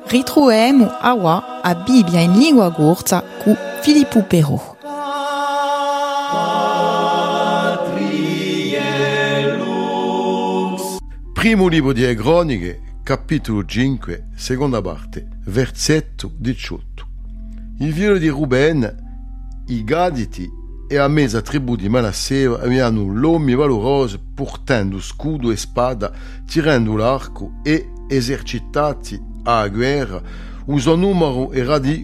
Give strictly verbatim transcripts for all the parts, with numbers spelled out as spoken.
Ritroviamo aua a Bibbia in lingua gorza cu Filippo Però. Primo libro di Croniche, capitolo cinque, seconda parte, versetto diciotto. I figli di Ruben, i Gaditi e a mezza tribù di Manasseo avevano uomini valorosi portando scudo e spada, tirando l'arco e esercitati a guerra. Il suo numero era di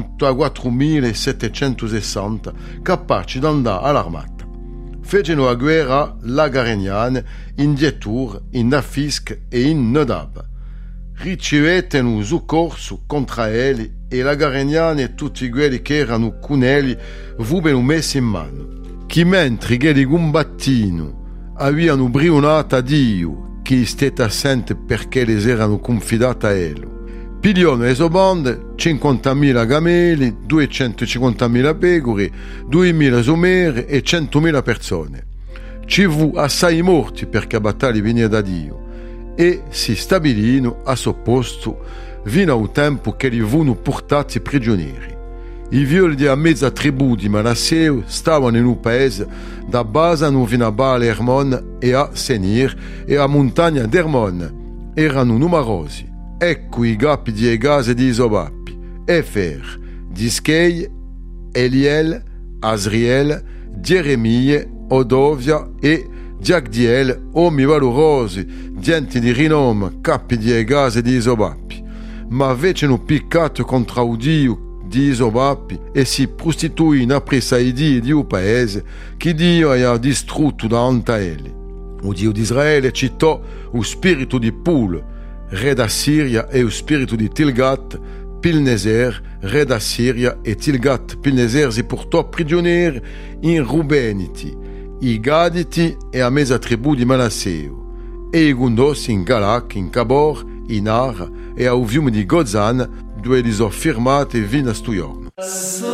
quarantaquattromilasettecentosessanta, capaci di andare all'armata. Fecero a guerra la Garegnane in Dietur, in Nafisc e in Nodab. Ricevettero soccorso contro elli e la Garegnane e tutti quelli che erano con elli furono messi in mano. Chi mentre quelli combattino avevano brionato a Dio, che stette assente perché les erano confidati a ello. Pigliano le sue bande cinquantamila cameli, duecentocinquantamila pecore, duemila somere e centomila persone. Ci fu assai morti perché la battaglia veniva da Dio e si stabilirono a suo posto fino al tempo che li furono portati prigionieri. I figli della mezza tribù di Manasseo stavano in un paese da Basano fino a Baal Hermon e a Senir e a montagna d'Hermon. Erano numerosi. Ecco i capi di Egas e di Isobappi, Efer, Dischei, Eliel, Asriel, Geremie, Odovia e Diagdiel, uomini valorosi, gente di rinome, capi di Egas e di Isobappi. Ma avevano piccato contro Dio di Isobappi e si prostituirono appresso ai Dio di un paese che Dio aveva distrutto davanti a elli. O Dio di Israele citò lo spirito di Pul, re da Siria, e lo spirito di Tilgat Pilneser, re da Siria, e Tilgat Pilneser si portò prigionieri in Rubeniti, i Gaditi e a mezza tribù di Manasseo, e i Gundos in Galak, in Cabor, in Ar e a fiume di Gozan, dove li sono firmati fino a sto giorno.